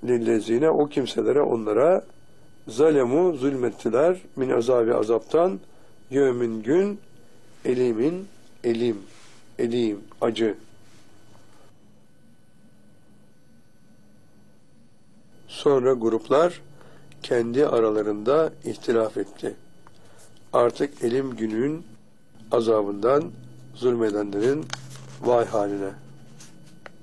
lillezine, o kimselere, onlara, zalemu, zulmettiler, min azabi, azaptan, yevmin, gün, elimin, elim, acı. Sonra gruplar kendi aralarında ihtilaf etti. Artık elim günün azabından zulmedenlerin vay haline.